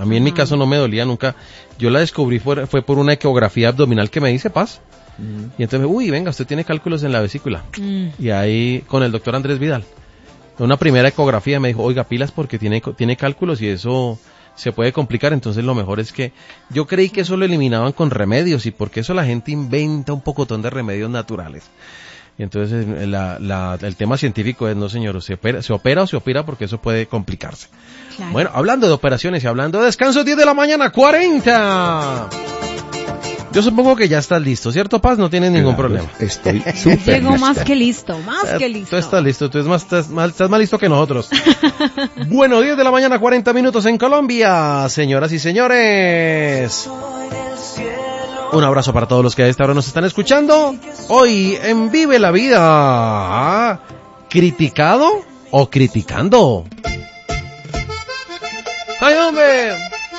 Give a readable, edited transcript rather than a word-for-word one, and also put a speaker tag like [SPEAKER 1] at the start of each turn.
[SPEAKER 1] A mí en mi caso no me dolía nunca. Yo la descubrí fue por una ecografía abdominal que me hice, Paz. Y entonces, venga, usted tiene cálculos en la vesícula. Y ahí, con el doctor Andrés Vidal, una primera ecografía me dijo, oiga, pilas porque tiene cálculos y eso se puede complicar. Entonces lo mejor es que yo creí que eso lo eliminaban con remedios, y porque eso la gente inventa un pocotón de remedios naturales. Y entonces el tema científico es, no señor, se opera o se opera, porque eso puede complicarse. Claro. Bueno, hablando de operaciones y hablando de descanso, 10 de la mañana, 40. Yo supongo que ya estás listo, ¿cierto, Paz? No tienes ningún problema.
[SPEAKER 2] Estoy súper
[SPEAKER 3] Llego más que listo, más que listo.
[SPEAKER 1] Tú estás listo, estás más listo que nosotros. Bueno, 10 de la mañana, 40 minutos en Colombia, señoras y señores. Un abrazo para todos los que a esta hora nos están escuchando. Hoy en Vive la Vida, ¿criticado o criticando? ¡Ay, hombre!